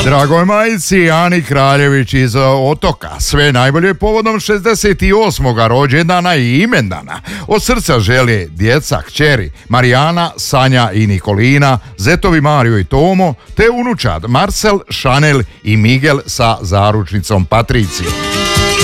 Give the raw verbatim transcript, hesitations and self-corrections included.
Dragoj majici Ani Kraljević iz Otoka, sve najbolje povodom šezdeset osmog rođendana i imendana. Od srca žele djeca, kćeri Marijana, Sanja i Nikolina, zetovi Mario i Tomo, te unučad Marcel, Šanel i Miguel sa zaručnicom Patricije.